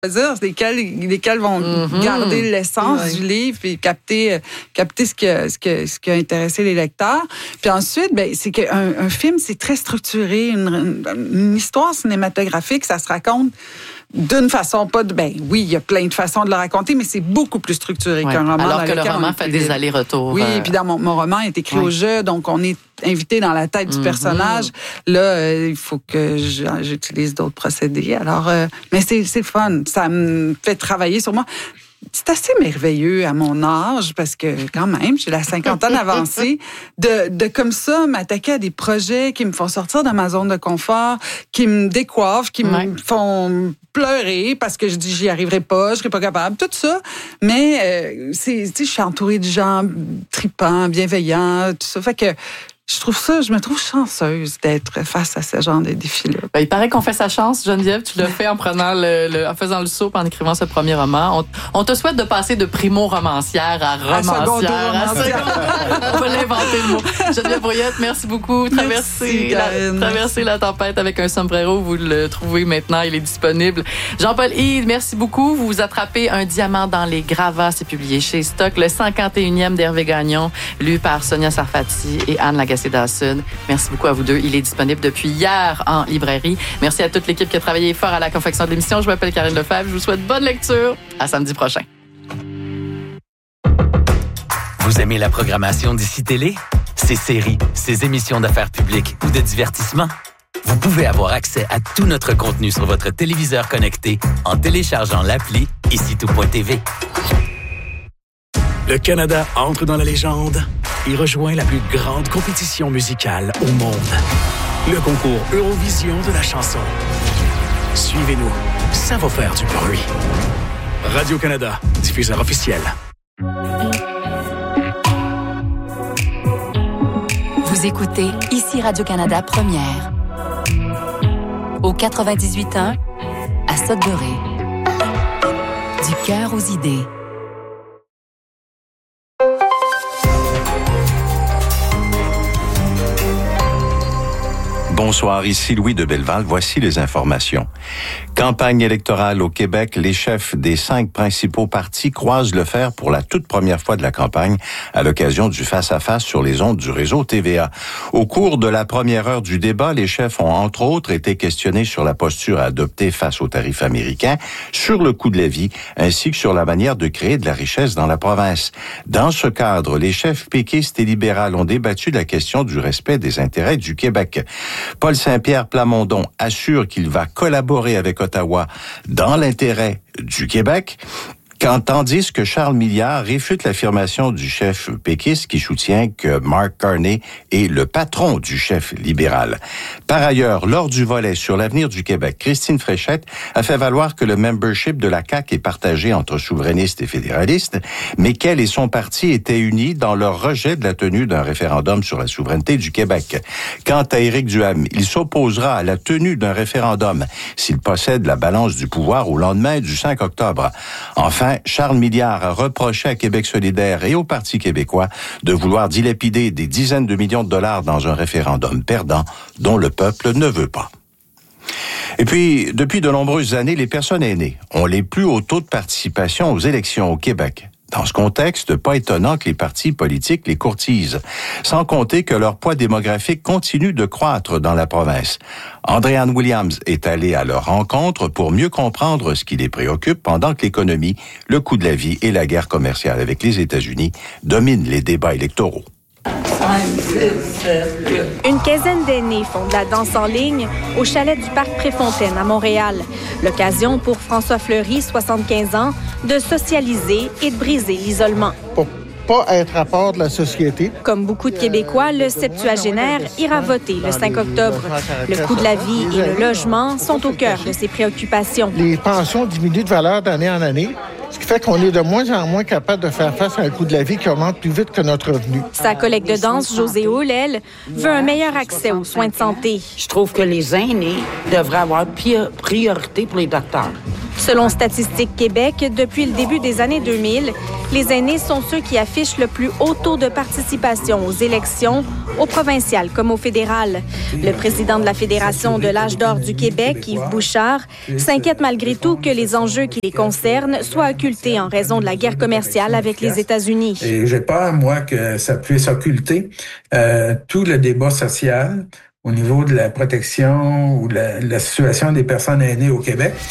dire lesquels vont garder l'essence du livre et capter ce qui a intéressé les lecteurs. Puis ensuite, c'est qu'un film, c'est très structuré. Une histoire cinématographique, ça se raconte d'une façon, oui, il y a plein de façons de le raconter, mais c'est beaucoup plus structuré qu'un roman. Alors que le roman fait des allers-retours. Oui, puis dans mon roman est écrit au jeu, donc on est invité dans la tête du personnage. Là, il faut que j'utilise d'autres procédés. Alors, mais c'est fun. Ça me fait travailler sur moi. C'est assez merveilleux à mon âge, parce que quand même, j'ai la cinquantaine avancée, de comme ça m'attaquer à des projets qui me font sortir de ma zone de confort, qui me décoiffent, qui me font pleurer parce que je dis j'y arriverai pas, je serai pas capable, tout ça. Mais je suis entourée de gens tripants, bienveillants, tout ça. Fait que je me trouve chanceuse d'être face à ce genre de défi-là. Il paraît qu'on fait sa chance, Geneviève. Tu l'as fait en prenant en faisant le saut, en écrivant ce premier roman. On te souhaite de passer de primo-romancière à romancière. On va l'inventer le mot. Geneviève Brouillette, merci beaucoup. Traverser la tempête avec un sombrero, vous le trouvez maintenant, il est disponible. Jean-Paul Hyde, merci beaucoup. Vous attrapez un diamant dans les gravats. C'est publié chez Stock, le 51e d'Hervé Gagnon, lu par Sonia Sarfati et Anne Lagacé-Dawson. Merci beaucoup à vous deux. Il est disponible depuis hier en librairie. Merci à toute l'équipe qui a travaillé fort à la confection de l'émission. Je m'appelle Karine Lefebvre. Je vous souhaite bonne lecture. À samedi prochain. Vous aimez la programmation d'ICI Télé? Ses séries, ses émissions d'affaires publiques ou de divertissement? Vous pouvez avoir accès à tout notre contenu sur votre téléviseur connecté en téléchargeant l'appli ICI-tout.tv. Le Canada entre dans la légende et rejoint la plus grande compétition musicale au monde. Le concours Eurovision de la chanson. Suivez-nous, ça va faire du bruit. Radio-Canada, diffuseur officiel. Vous écoutez ici Radio-Canada Première. Au 98.1, à Sudbury. Du cœur aux idées. Bonsoir, ici Louis de Belleval. Voici les informations. Campagne électorale au Québec, les chefs des 5 principaux partis croisent le fer pour la toute première fois de la campagne à l'occasion du face-à-face sur les ondes du réseau TVA. Au cours de la première heure du débat, les chefs ont entre autres été questionnés sur la posture à adopter face aux tarifs américains, sur le coût de la vie, ainsi que sur la manière de créer de la richesse dans la province. Dans ce cadre, les chefs péquistes et libéraux ont débattu de la question du respect des intérêts du Québec. Paul Saint-Pierre Plamondon assure qu'il va collaborer avec Ottawa dans l'intérêt du Québec, tandis que Charles Milliard réfute l'affirmation du chef péquiste qui soutient que Mark Carney est le patron du chef libéral. Par ailleurs, lors du volet sur l'avenir du Québec, Christine Fréchette a fait valoir que le membership de la CAQ est partagé entre souverainistes et fédéralistes, mais qu'elle et son parti étaient unis dans leur rejet de la tenue d'un référendum sur la souveraineté du Québec. Quant à Éric Duhaime, il s'opposera à la tenue d'un référendum s'il possède la balance du pouvoir au lendemain du 5 octobre. Enfin, Charles Milliard a reproché à Québec solidaire et au Parti québécois de vouloir dilapider des dizaines de millions de dollars dans un référendum perdant dont le peuple ne veut pas. Et puis, depuis de nombreuses années, les personnes aînées ont les plus hauts taux de participation aux élections au Québec. Dans ce contexte, pas étonnant que les partis politiques les courtisent, sans compter que leur poids démographique continue de croître dans la province. Andréanne Williams est allée à leur rencontre pour mieux comprendre ce qui les préoccupe pendant que l'économie, le coût de la vie et la guerre commerciale avec les États-Unis dominent les débats électoraux. Une quinzaine d'aînés font de la danse en ligne au chalet du Parc Préfontaine à Montréal. L'occasion pour François Fleury, 75 ans, de socialiser et de briser l'isolement. Pour pas être à part de la société. Comme beaucoup de Québécois, le septuagénaire ira voter le 5 octobre. Le coût de la vie et le logement sont au cœur de ses préoccupations. Les pensions diminuent de valeur d'année en année, ce qui fait qu'on est de moins en moins capable de faire face à un coût de la vie qui augmente plus vite que notre revenu. Sa collègue de danse, Josée Hull, elle, veut un meilleur accès aux soins de santé. Je trouve que les aînés devraient avoir priorité pour les docteurs. Selon Statistique Québec, depuis le début des années 2000, les aînés sont ceux qui affichent le plus haut taux de participation aux élections, au provincial comme au fédéral. Le président de la Fédération de l'âge d'or du Québec, Yves Bouchard, s'inquiète malgré tout que les enjeux qui les concernent soient occultés en raison de la guerre commerciale avec les États-Unis. Et j'ai peur, moi, que ça puisse occulter tout le débat social au niveau de la protection ou de la situation des personnes aînées au Québec.